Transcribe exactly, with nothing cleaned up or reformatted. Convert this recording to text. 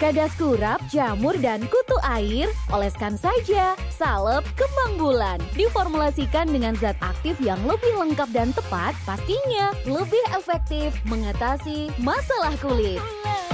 Kadas kurap, jamur, dan kutu air, oleskan saja. Salep kembang bulan. Diformulasikan dengan zat aktif yang lebih lengkap dan tepat, pastinya lebih efektif mengatasi masalah kulit.